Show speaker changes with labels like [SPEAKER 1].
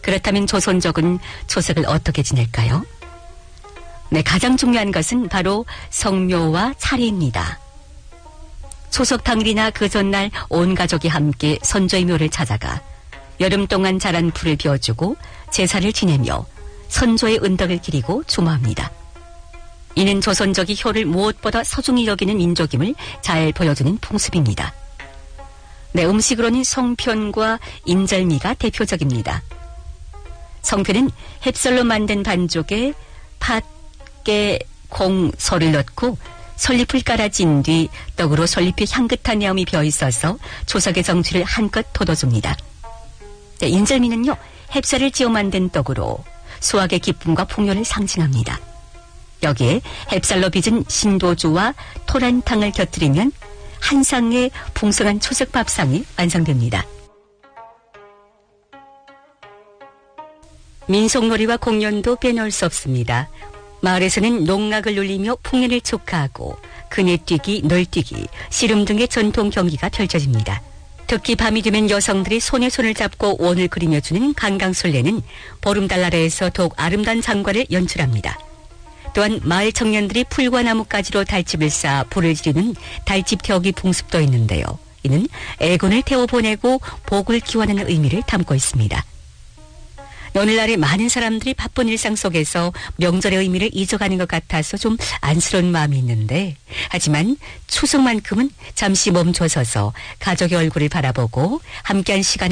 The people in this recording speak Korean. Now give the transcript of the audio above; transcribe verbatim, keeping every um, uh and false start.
[SPEAKER 1] 그렇다면 조선족은 추석을 어떻게 지낼까요? 네, 가장 중요한 것은 바로 성묘와 차례입니다. 추석 당일이나 그 전날 온 가족이 함께 선조의 묘를 찾아가 여름 동안 자란 풀을 베어주고 제사를 지내며 선조의 은덕을 기리고 추모합니다. 이는 조선족이 효를 무엇보다 소중히 여기는 민족임을 잘 보여주는 풍습입니다. 네, 음식으로는 송편과 인절미가 대표적입니다. 송편은 햅쌀로 만든 반죽에 팥, 깨, 콩, 소를 넣고 솔잎을 깔아진 뒤 떡으로 솔잎이 향긋한 내음이 배어있어서 추석의 정취를 한껏 돋워줍니다. 네, 인절미는요, 햅쌀을 지어 만든 떡으로 수확의 기쁨과 풍요를 상징합니다. 여기에 햅쌀로 빚은 신도주와 토란탕을 곁들이면 한 상의 풍성한 추석 밥상이 완성됩니다. 민속놀이와 공연도 빼놓을 수 없습니다. 마을에서는 농락을 울리며 풍년을 축하하고 그네뛰기, 널뛰기, 씨름 등의 전통 경기가 펼쳐집니다. 특히 밤이 되면 여성들이 손에 손을 잡고 원을 그리며 주는 강강술래는 보름달 나라에서 더욱 아름다운 장관을 연출합니다. 또한 마을 청년들이 풀과 나뭇가지로 달집을 쌓아 불을 지르는 달집 태우기 풍습도 있는데요. 이는 애군을 태워보내고 복을 기원하는 의미를 담고 있습니다. 오늘날에 많은 사람들이 바쁜 일상 속에서 명절의 의미를 잊어가는 것 같아서 좀 안쓰러운 마음이 있는데, 하지만 추석만큼은 잠시 멈춰서서 가족의 얼굴을 바라보고 함께한 시간을